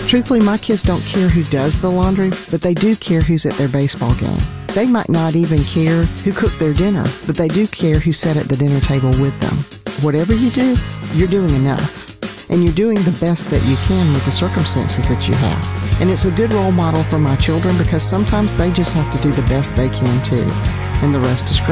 Truthfully, my kids don't care who does the laundry, but they do care who's at their baseball game. They might not even care who cooked their dinner, but they do care who sat at the dinner table with them. Whatever you do, you're doing enough. And you're doing the best that you can with the circumstances that you have. And it's a good role model for my children because sometimes they just have to do the best they can too. And the rest is great.